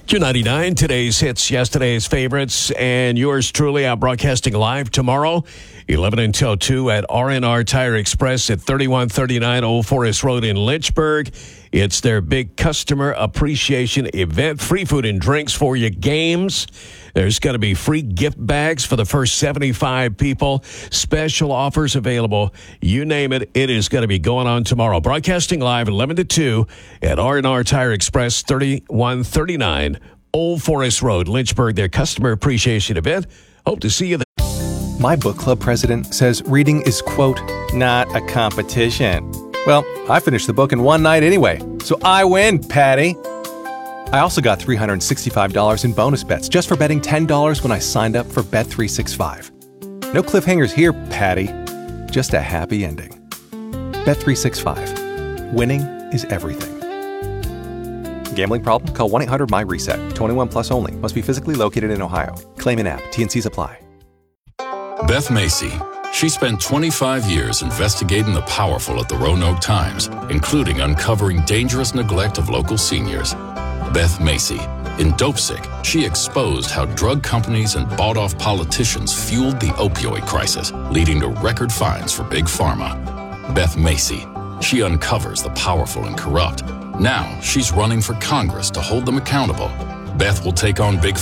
Q99, today's hits, yesterday's favorites, and yours truly out broadcasting live tomorrow, 11 until 2 at R&R Tire Express at 3139 Old Forest Road in Lynchburg. It's their big customer appreciation event. Free food and drinks for your games. There's going to be free gift bags for the first 75 people. Special offers available. You name it, it is going to be going on tomorrow. Broadcasting live 11 to 2 at R&R Tire Express, 3139 Old Forest Road, Lynchburg, their customer appreciation event. Hope to see you there. My book club president says reading is, quote, not a competition. Well, I finished the book in one night anyway, so I win, Patty. I also got $365 in bonus bets just for betting $10 when I signed up for Bet365. No cliffhangers here, Patty. Just a happy ending. Bet365. Winning is everything. Gambling problem? Call 1-800-MY-RESET. 21 plus only. Must be physically located in Ohio. Claim in app. T&Cs apply. Beth Macy. She spent 25 years investigating the powerful at the Roanoke Times, including uncovering dangerous neglect of local seniors. Beth Macy. In Dopesick, she exposed how drug companies and bought-off politicians fueled the opioid crisis, leading to record fines for Big Pharma. Beth Macy. She uncovers the powerful and corrupt. Now she's running for Congress to hold them accountable. Beth will take on Big